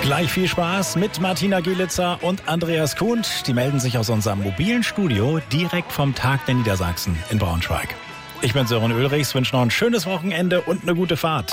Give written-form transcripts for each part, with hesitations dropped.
Gleich viel Spaß mit Martina Gielitzer und Andreas Kuhnt. Die melden sich aus unserem mobilen Studio direkt vom Tag der Niedersachsen in Braunschweig. Ich bin Sören Ulrichs, wünsche noch ein schönes Wochenende und eine gute Fahrt.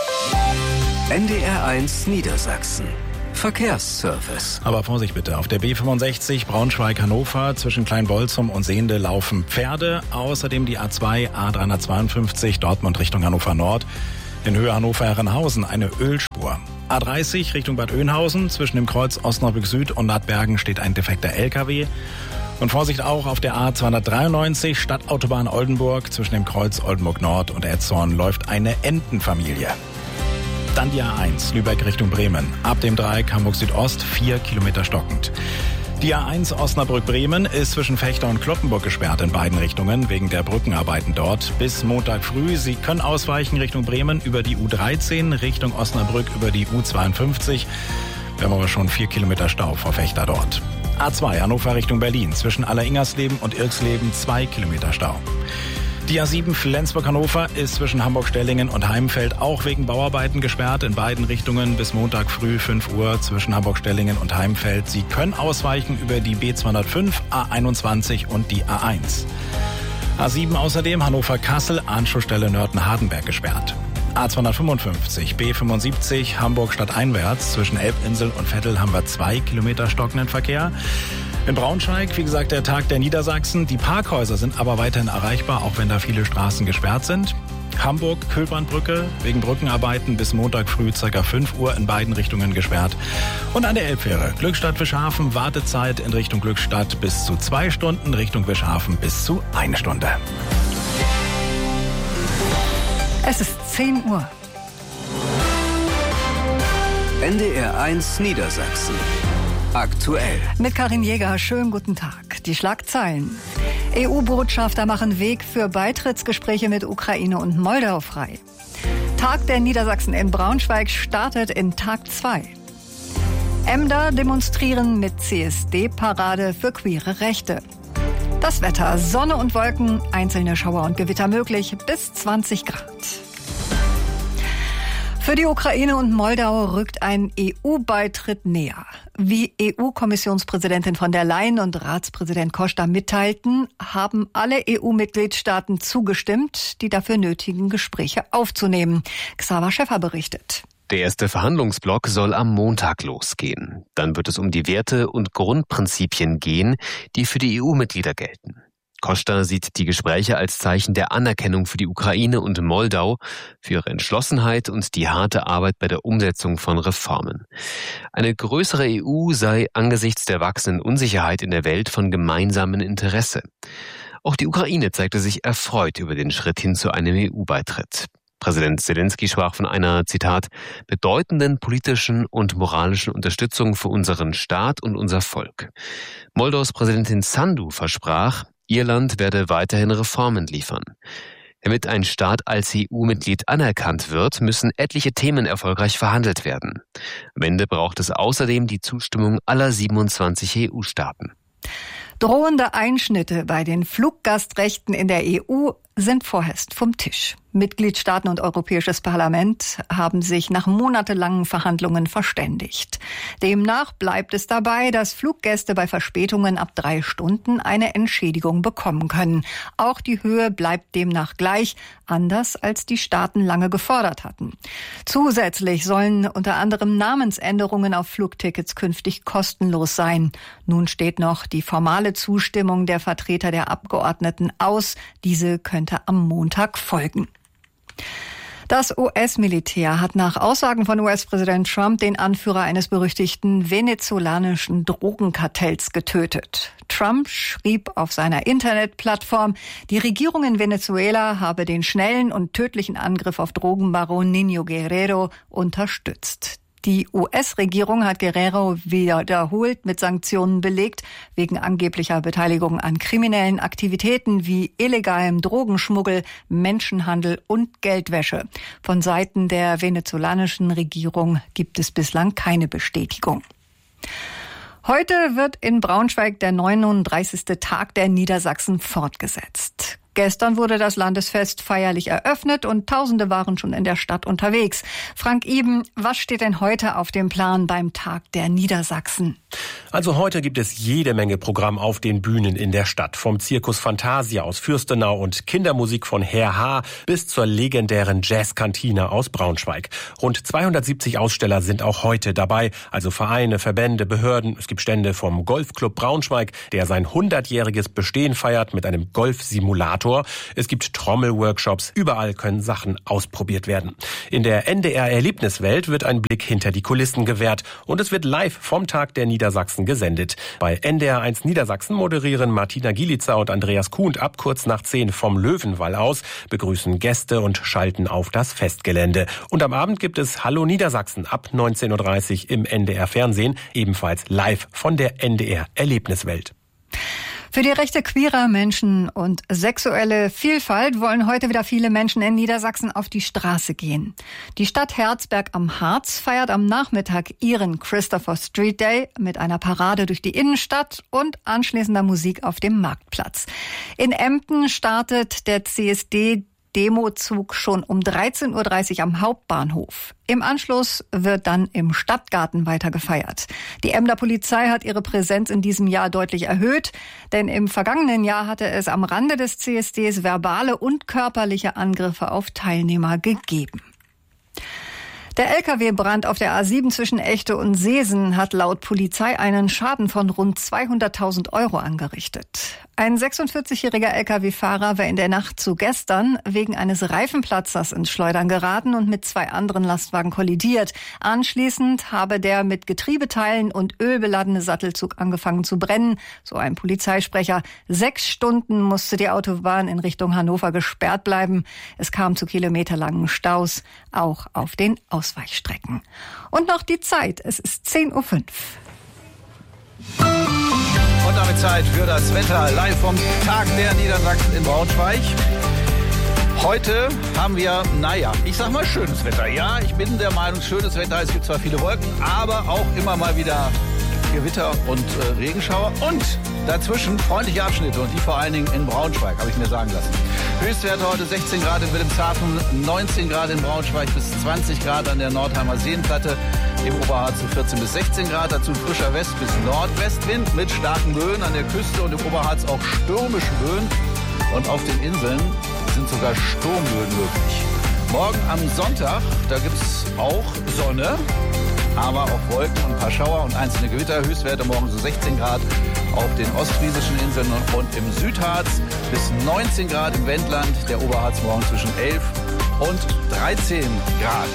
NDR1 Niedersachsen. Verkehrsservice. Aber Vorsicht bitte, auf der B65 Braunschweig-Hannover zwischen Kleinbolzum und Sehnde laufen Pferde. Außerdem die A2, A352 Dortmund Richtung Hannover Nord. In Höhe Hannover-Herrenhausen eine Ölspur. A30 Richtung Bad Oeynhausen zwischen dem Kreuz Osnabrück Süd und Ladbergen steht ein defekter LKW. Und Vorsicht auch auf der A293 Stadtautobahn Oldenburg zwischen dem Kreuz Oldenburg Nord und Etzhorn läuft eine Entenfamilie. Dann die A1 Lübeck Richtung Bremen. Ab dem Dreieck Hamburg Südost 4 Kilometer stockend. Die A1 Osnabrück-Bremen ist zwischen Fechter und Cloppenburg gesperrt in beiden Richtungen wegen der Brückenarbeiten dort. Bis Montag früh. Sie können ausweichen Richtung Bremen über die U13, Richtung Osnabrück über die U52. Wir haben aber schon 4 Kilometer Stau vor Fechter dort. A2 Hannover Richtung Berlin. Zwischen Alleringersleben und Irksleben 2 Kilometer Stau. Die A7 Flensburg-Hannover ist zwischen Hamburg-Stellingen und Heimfeld auch wegen Bauarbeiten gesperrt in beiden Richtungen bis Montag früh 5 Uhr zwischen Hamburg-Stellingen und Heimfeld. Sie können ausweichen über die B205, A21 und die A1. A7 außerdem Hannover-Kassel, Anschlussstelle Nörten-Hardenberg gesperrt. A255, B75 Hamburg stadteinwärts zwischen Elbinsel und Vettel haben wir 2 Kilometer stockenden Verkehr. In Braunschweig, wie gesagt, der Tag der Niedersachsen. Die Parkhäuser sind aber weiterhin erreichbar, auch wenn da viele Straßen gesperrt sind. Hamburg, Köhlbahnbrücke, wegen Brückenarbeiten bis Montag früh ca. 5 Uhr in beiden Richtungen gesperrt. Und an der Elbfähre, Glückstadt-Wischhafen, Wartezeit in Richtung Glückstadt bis zu 2 Stunden, Richtung Wischhafen bis zu 1 Stunde. Es ist 10 Uhr. NDR1 Niedersachsen. Aktuell. Mit Karin Jäger, schönen guten Tag. Die Schlagzeilen. EU-Botschafter machen Weg für Beitrittsgespräche mit Ukraine und Moldau frei. Tag der Niedersachsen in Braunschweig startet in Tag 2. Emder demonstrieren mit CSD-Parade für queere Rechte. Das Wetter, Sonne und Wolken, einzelne Schauer und Gewitter möglich, bis 20 Grad. Für die Ukraine und Moldau rückt ein EU-Beitritt näher. Wie EU-Kommissionspräsidentin von der Leyen und Ratspräsident Costa mitteilten, haben alle EU-Mitgliedstaaten zugestimmt, die dafür nötigen Gespräche aufzunehmen. Xaver Schäffer berichtet. Der erste Verhandlungsblock soll am Montag losgehen. Dann wird es um die Werte und Grundprinzipien gehen, die für die EU-Mitglieder gelten. Costa sieht die Gespräche als Zeichen der Anerkennung für die Ukraine und Moldau, für ihre Entschlossenheit und die harte Arbeit bei der Umsetzung von Reformen. Eine größere EU sei angesichts der wachsenden Unsicherheit in der Welt von gemeinsamem Interesse. Auch die Ukraine zeigte sich erfreut über den Schritt hin zu einem EU-Beitritt. Präsident Zelensky sprach von einer, Zitat, bedeutenden politischen und moralischen Unterstützung für unseren Staat und unser Volk. Moldaus Präsidentin Sandu versprach, ihr Land werde weiterhin Reformen liefern. Damit ein Staat als EU-Mitglied anerkannt wird, müssen etliche Themen erfolgreich verhandelt werden. Am Ende braucht es außerdem die Zustimmung aller 27 EU-Staaten. Drohende Einschnitte bei den Fluggastrechten in der EU sind vorerst vom Tisch. Mitgliedstaaten und Europäisches Parlament haben sich nach monatelangen Verhandlungen verständigt. Demnach bleibt es dabei, dass Fluggäste bei Verspätungen ab 3 Stunden eine Entschädigung bekommen können. Auch die Höhe bleibt demnach gleich, anders als die Staaten lange gefordert hatten. Zusätzlich sollen unter anderem Namensänderungen auf Flugtickets künftig kostenlos sein. Nun steht noch die formale Zustimmung der Vertreter der Abgeordneten aus. Diese könnte am Montag folgen. Das US-Militär hat nach Aussagen von US-Präsident Trump den Anführer eines berüchtigten venezolanischen Drogenkartells getötet. Trump schrieb auf seiner Internetplattform, die Regierung in Venezuela habe den schnellen und tödlichen Angriff auf Drogenbaron Niño Guerrero unterstützt. Die US-Regierung hat Guerrero wiederholt mit Sanktionen belegt, wegen angeblicher Beteiligung an kriminellen Aktivitäten wie illegalem Drogenschmuggel, Menschenhandel und Geldwäsche. Von Seiten der venezolanischen Regierung gibt es bislang keine Bestätigung. Heute wird in Braunschweig der 39. Tag der Niedersachsen fortgesetzt. Gestern wurde das Landesfest feierlich eröffnet und Tausende waren schon in der Stadt unterwegs. Frank Iben, was steht denn heute auf dem Plan beim Tag der Niedersachsen? Also heute gibt es jede Menge Programm auf den Bühnen in der Stadt. Vom Zirkus Fantasia aus Fürstenau und Kindermusik von Herr H. bis zur legendären Jazzkantine aus Braunschweig. Rund 270 Aussteller sind auch heute dabei. Also Vereine, Verbände, Behörden. Es gibt Stände vom Golfclub Braunschweig, der sein 100-jähriges Bestehen feiert mit einem Golfsimulator. Es gibt Trommelworkshops, überall können Sachen ausprobiert werden. In der NDR-Erlebniswelt wird ein Blick hinter die Kulissen gewährt und es wird live vom Tag der Niedersachsen gesendet. Bei NDR1 Niedersachsen moderieren Martina Gielitzer und Andreas Kuhn ab kurz nach 10 vom Löwenwall aus, begrüßen Gäste und schalten auf das Festgelände. Und am Abend gibt es Hallo Niedersachsen ab 19.30 Uhr im NDR-Fernsehen, ebenfalls live von der NDR-Erlebniswelt. Für die Rechte queerer Menschen und sexuelle Vielfalt wollen heute wieder viele Menschen in Niedersachsen auf die Straße gehen. Die Stadt Herzberg am Harz feiert am Nachmittag ihren Christopher Street Day mit einer Parade durch die Innenstadt und anschließender Musik auf dem Marktplatz. In Emden startet der CSD Demozug schon um 13.30 Uhr am Hauptbahnhof. Im Anschluss wird dann im Stadtgarten weiter gefeiert. Die Emder Polizei hat ihre Präsenz in diesem Jahr deutlich erhöht, denn im vergangenen Jahr hatte es am Rande des CSDs verbale und körperliche Angriffe auf Teilnehmer gegeben. Der Lkw-Brand auf der A7 zwischen Echte und Seesen hat laut Polizei einen Schaden von rund 200.000 € angerichtet. Ein 46-jähriger Lkw-Fahrer war in der Nacht zu gestern wegen eines Reifenplatzers ins Schleudern geraten und mit 2 anderen Lastwagen kollidiert. Anschließend habe der mit Getriebeteilen und Öl beladene Sattelzug angefangen zu brennen, so ein Polizeisprecher. 6 Stunden musste die Autobahn in Richtung Hannover gesperrt bleiben. Es kam zu kilometerlangen Staus, auch auf den Ausweichstrecken. Und noch die Zeit, es ist 10.05 Uhr. Und damit Zeit für das Wetter live vom Tag der Niedersachsen in Braunschweig. Heute haben wir, ich sag mal schönes Wetter. Ja, ich bin der Meinung, schönes Wetter. Es gibt zwar viele Wolken, aber auch immer mal wieder Gewitter und Regenschauer und dazwischen freundliche Abschnitte und die vor allen Dingen in Braunschweig, habe ich mir sagen lassen. Höchstwerte heute 16 Grad in Wilhelmshaven, 19 Grad in Braunschweig bis 20 Grad an der Nordheimer Seenplatte, im Oberharz zu 14 bis 16 Grad, dazu frischer West- bis Nordwestwind mit starken Böen an der Küste und im Oberharz auch stürmische Böen und auf den Inseln sind sogar Sturmböen möglich. Morgen am Sonntag, da gibt es auch Sonne, aber auch Wolken und ein paar Schauer und einzelne Gewitter. Höchstwerte morgen so 16 Grad auf den ostfriesischen Inseln und im Südharz bis 19 Grad im Wendland. Der Oberharz morgen zwischen 11 und 13 Grad.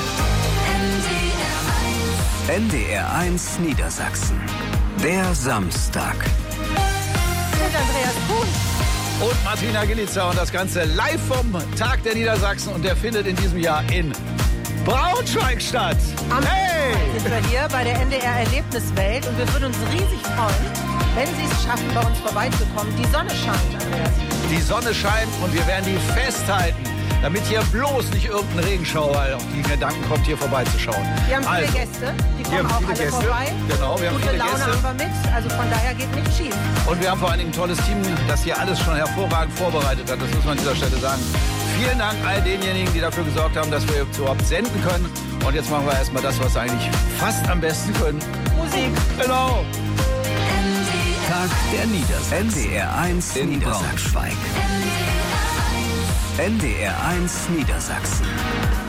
NDR1 Niedersachsen. Der Samstag. Mit Andreas Kuhn. Und Martina Gielitzer und das Ganze live vom Tag der Niedersachsen. Und der findet in diesem Jahr in Braunschweig statt. Hey! Sind wir hier bei der NDR-Erlebniswelt und wir würden uns riesig freuen, wenn Sie es schaffen, bei uns vorbeizukommen. Die Sonne scheint, Andreas. Die Sonne scheint und wir werden die festhalten, damit hier bloß nicht irgendein Regenschauer auf die Gedanken kommt, hier vorbeizuschauen. Wir haben viele Gäste, die kommen auch alle vorbei. Genau, wir haben Gute viele Laune Gäste. haben wir mit, also von daher geht nichts schief. Und wir haben vor allen Dingen ein tolles Team, das hier alles schon hervorragend vorbereitet hat. Das muss man an dieser Stelle sagen. Vielen Dank all denjenigen, die dafür gesorgt haben, dass wir überhaupt senden können. Und jetzt machen wir erstmal das, was wir eigentlich fast am besten können. Musik. Genau. Tag der Niedersachsen. NDR1 in Braunschweig. NDR1 Niedersachsen.